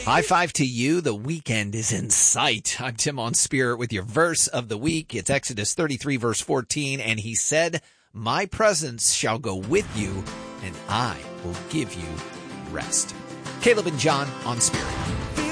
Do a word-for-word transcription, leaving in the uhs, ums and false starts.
High five to you. The weekend is in sight. I'm Tim on Spirit with your verse of the week. It's Exodus thirty-three, verse fourteen. And he said, my presence shall go with you, and I will give you rest. Caleb and John on Spirit.